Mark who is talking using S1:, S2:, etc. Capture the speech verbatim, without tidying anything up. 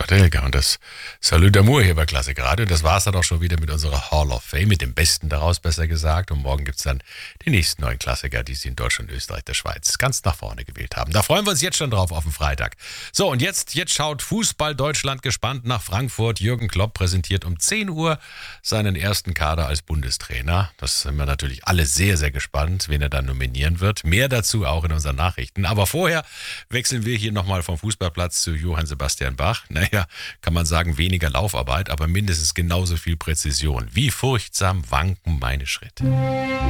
S1: Gotthelka und das Salut d'Amour hier bei Klassik Radio. Das war es dann auch schon wieder mit unserer Hall of Fame, mit dem Besten daraus besser gesagt. Und morgen gibt es dann die nächsten neuen Klassiker, die Sie in Deutschland, Österreich, der Schweiz ganz nach vorne gewählt haben. Da freuen wir uns jetzt schon drauf auf den Freitag. So, und jetzt, jetzt schaut Fußball Deutschland gespannt nach Frankfurt. Jürgen Klopp präsentiert um zehn Uhr seinen ersten Kader als Bundestrainer. Das sind wir natürlich alle sehr, sehr gespannt, wen er dann nominieren wird. Mehr dazu auch in unseren Nachrichten. Aber vorher wechseln wir hier nochmal vom Fußballplatz zu Johann Sebastian Bach. Naja, kann man sagen, weniger Laufarbeit, aber mindestens genauso viel Präzision. Wie furchtsam wanken meine Schritte.